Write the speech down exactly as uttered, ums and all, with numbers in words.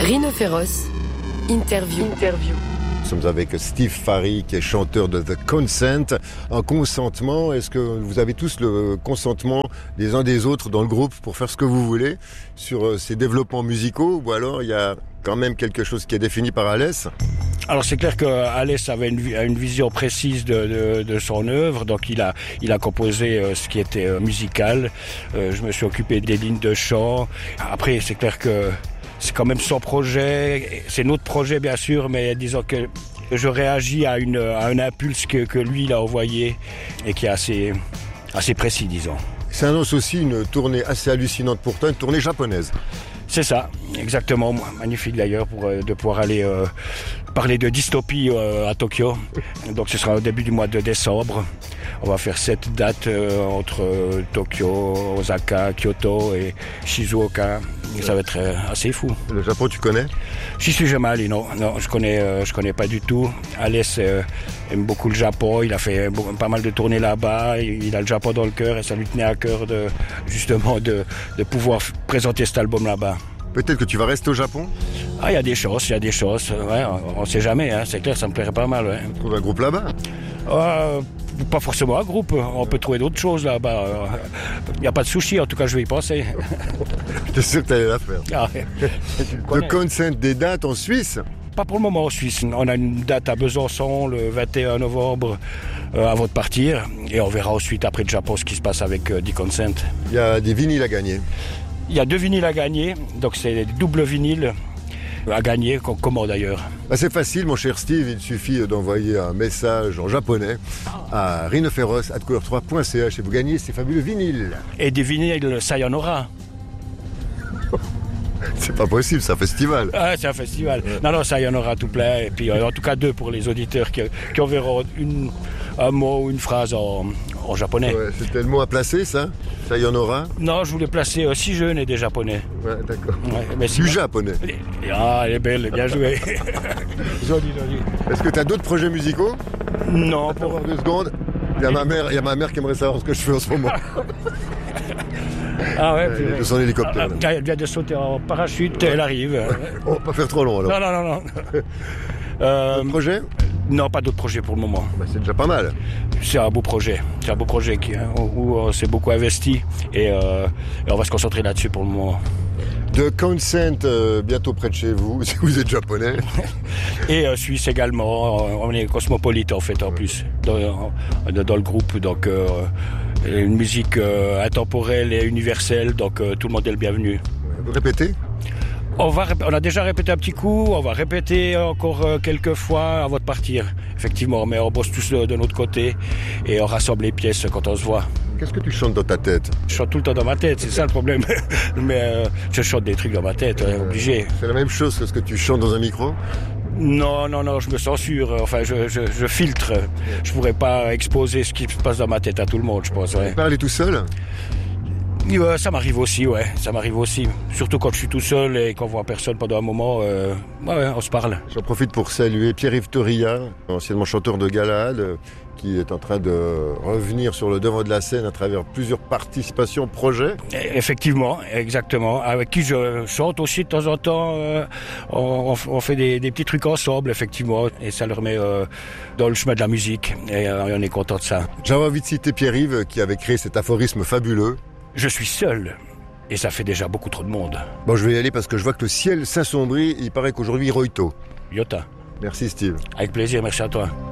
Rhinophéros, interview. interview. Nous sommes avec Steve Farry, qui est chanteur de The Consent. Un consentement, est-ce que vous avez tous le consentement des uns des autres dans le groupe pour faire ce que vous voulez sur ces développements musicaux, ou alors il y a quand même quelque chose qui est défini par Alès? Alors c'est clair que Alès avait une, une vision précise de, de, de son œuvre, donc il a, il a composé euh, ce qui était euh, musical. Euh, je me suis occupé des lignes de chant. Après c'est clair que c'est quand même son projet, c'est notre projet bien sûr, mais disons que je réagis à, une, à un impulse que, que lui il a envoyé et qui est assez, assez précis, disons. Ça annonce aussi une tournée assez hallucinante pour toi, une tournée japonaise. C'est ça, exactement. Magnifique d'ailleurs pour, euh, de pouvoir aller euh, parler de dystopie euh, à Tokyo. Donc ce sera au début du mois de décembre. On va faire sept dates euh, entre euh, Tokyo, Osaka, Kyoto et Shizuoka. Ça va être euh, assez fou. Le Japon, tu connais? J'y suis jamais allé, non. Non, je connais, euh, je connais pas du tout. Alès euh, aime beaucoup le Japon. Il a fait beaucoup, pas mal de tournées là-bas. Il a le Japon dans le cœur et ça lui tenait à cœur de, justement de, de pouvoir f- présenter cet album là-bas. Peut-être que tu vas rester au Japon? Ah, il y a des choses, il y a des choses. Ouais, on, on sait jamais, hein, c'est clair, ça me plairait pas mal. Ouais. Tu trouves un groupe là-bas? Euh, pas forcément un groupe, on peut trouver d'autres choses là-bas. Il n'y a pas de sushi, en tout cas je vais y penser. J'étais sûr que tu allais la faire. Ah, ouais. The Consent, des dates en Suisse? Pas pour le moment en Suisse. On a une date à Besançon le vingt et un novembre euh, avant de partir. Et on verra ensuite après le Japon ce qui se passe avec euh, The Consent. Il y a des vinyles à gagner. Il y a deux vinyles à gagner, donc c'est des doubles vinyles à gagner, comment d'ailleurs? Bah c'est facile mon cher Steve, il suffit d'envoyer un message en japonais à rhinophéros arobase couleur trois point c h et vous gagnez ces fabuleux vinyles. Et des vinyles, ça y en aura. C'est pas possible, c'est un festival. Ah, c'est un festival. Ouais. Non, non, ça y en aura tout plein. Et puis euh, en tout cas deux pour les auditeurs qui, qui enverront une, un mot ou une phrase en, en japonais. Ouais, c'était le mot à placer, ça? Ça y en aura? Non, je voulais placer euh, si jeune et des japonais. Ouais, d'accord. Ouais, mais si du bon. Japonais. Ah, elle est belle, bien joué. Joli, joli. Est-ce que tu as d'autres projets musicaux? Non, pour pour deux secondes. Il y a ma mère, il y a ma mère qui aimerait savoir ce que je fais en ce moment. Ah ouais, de son hélicoptère. Ah, elle vient de sauter en parachute, elle arrive. On va pas faire trop long alors. Non, non, non, non. euh, D'autres projets? Non, pas d'autres projets pour le moment. Bah, c'est déjà pas mal. C'est un beau projet. C'est un beau projet qui, hein, où on s'est beaucoup investi et, euh, et on va se concentrer là-dessus pour le moment. The Consent, euh, bientôt près de chez vous, si vous êtes japonais. Et euh, suisse également. On est cosmopolite en fait en plus dans, dans le groupe. Donc euh, une musique euh, intemporelle et universelle. Donc euh, tout le monde est le bienvenu. Vous répétez? On, va, on a déjà répété un petit coup, on va répéter encore quelques fois avant de partir, effectivement, mais on bosse tous de, de notre côté et on rassemble les pièces quand on se voit. Qu'est-ce que tu chantes dans ta tête? Je chante tout le temps dans ma tête, c'est ça le problème, mais euh, je chante des trucs dans ma tête, euh, obligé. C'est la même chose que ce que tu chantes dans un micro? Non, non, non, je me censure, enfin je, je, je filtre, je pourrais pas exposer ce qui se passe dans ma tête à tout le monde, je pense. Ouais. Tu parles tout seul? Ouais, ça m'arrive aussi, ouais, ça m'arrive aussi. Surtout quand je suis tout seul et qu'on voit personne pendant un moment, euh, ouais, on se parle. J'en profite pour saluer Pierre-Yves Toria, anciennement chanteur de Galahad, qui est en train de revenir sur le devant de la scène à travers plusieurs participations, projets. Effectivement, exactement. Avec qui je chante aussi de temps en temps. Euh, on, on fait des, des petits trucs ensemble, effectivement, et ça le remet euh, dans le chemin de la musique. Et euh, on est content de ça. J'avais envie de citer Pierre-Yves qui avait créé cet aphorisme fabuleux. Je suis seul, et ça fait déjà beaucoup trop de monde. Bon, je vais y aller parce que je vois que le ciel s'assombrit. Il paraît qu'aujourd'hui, Roito. Yota. Merci Steve. Avec plaisir, merci à toi.